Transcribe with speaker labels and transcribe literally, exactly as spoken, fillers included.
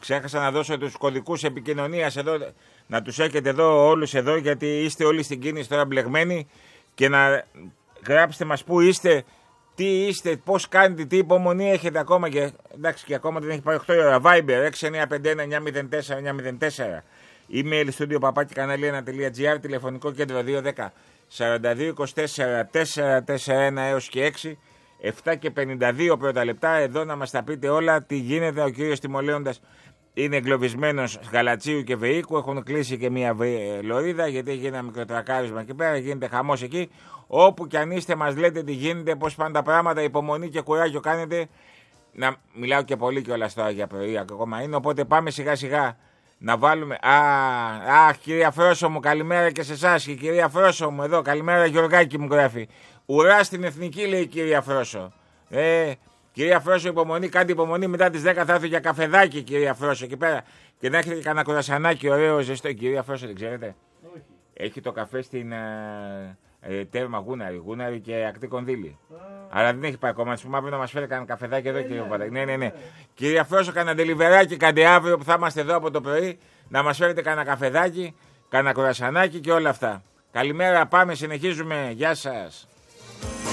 Speaker 1: Ξέχασα να δώσω τους κωδικούς επικοινωνίας εδώ, να τους έχετε εδώ όλους εδώ, γιατί είστε όλοι στην κίνηση τώρα μπλεγμένοι, και να γράψτε μας πού είστε, τι είστε, πώς κάνετε, τι υπομονή έχετε ακόμα, και εντάξει, και ακόμα δεν έχει πάει οκτώ η ώρα. Viber έξι εννιά πέντε ένα εννιά μηδέν τέσσερα εννιά μηδέν τέσσερα, email studio παπάκι κανάλι ένα τελεία τζι άρ, τηλεφωνικό κέντρο δύο ένα μηδέν σαράντα δύο είκοσι τέσσερα τετρακόσια σαράντα ένα έως και έξι, επτά και πενήντα δύο πρώτα λεπτά, εδώ να μας τα πείτε όλα, τι γίνεται. Ο κύριος Τιμολέοντας είναι εγκλωβισμένος Γαλατσίου και Βεϊκού, έχουν κλείσει και μια λωρίδα γιατί έχει ένα μικροτρακάρισμα εκεί πέρα, γίνεται χαμός εκεί. Όπου κι αν είστε μας λέτε τι γίνεται, πώς πάνε τα πράγματα, υπομονή και κουράγιο κάνετε. Να μιλάω και πολύ κιόλας τώρα για πρωί ακόμα είναι, οπότε πάμε σιγά σιγά να βάλουμε. Α, α, κυρία Φρόσο μου, καλημέρα και σε εσάς. Και κυρία Φρόσο μου εδώ, καλημέρα Γιωργάκη μου γράφει. Ουρά στην εθνική, λέει η κυρία Φρόσο. Ε, κυρία Φρόσο, υπομονή, κάντε υπομονή. Μετά τις δέκα θα έρθω για καφεδάκι, κυρία Φρόσο, εκεί πέρα. Και να έχετε και κανένα κουρασανάκι ωραίο, ζεστό. Η κυρία Φρόσο δεν ξέρετε. Όχι. Έχει το καφέ στην ε, ε, Τέρμα Γούναρη, Γούναρη και Ακτή Κονδύλη. Ah. Αλλά δεν έχει πάει ακόμα. Τη πούμε να μας φέρει κανένα καφεδάκι εδώ, κύριε Παπαδάκη. Ναι, ναι, ναι. Κυρία Φρόσο, κανένα ντελιβεράκι, κάντε αύριο που θα είμαστε εδώ από το πρωί. Να μας φέρετε κανένα καφεδάκι, κανένα κουρασανάκι και όλα αυτά. Καλημέρα, πάμε, συνεχίζουμε. Γεια σας.